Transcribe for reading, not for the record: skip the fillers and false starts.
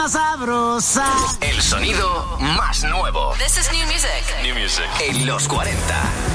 más sabrosa. El sonido más nuevo. This is new music. New music. En los 40.